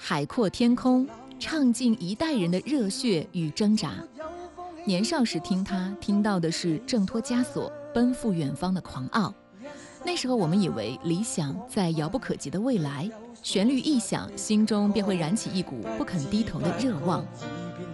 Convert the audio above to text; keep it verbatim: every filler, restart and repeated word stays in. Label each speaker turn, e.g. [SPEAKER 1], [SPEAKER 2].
[SPEAKER 1] 海阔天空，唱尽一代人的热血与挣扎。年少时听他，听到的是挣脱枷锁、奔赴远方的狂傲。那时候我们以为理想在遥不可及的未来，旋律一响，心中便会燃起一股不肯低头的热望。